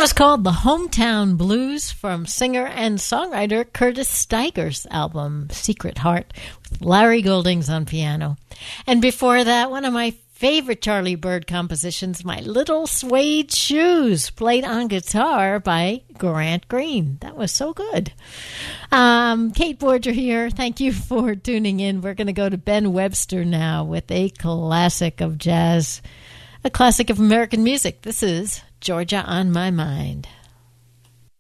was called The Hometown Blues from singer and songwriter Curtis Steiger's album, Secret Heart, with Larry Goldings on piano. And before that, one of my favorite Charlie Bird compositions, My Little Suede Shoes, played on guitar by Grant Green. That was so good. Kate Borger here. Thank you for tuning in. We're going to go to Ben Webster now with a classic of jazz, a classic of American music. This is Georgia on My Mind.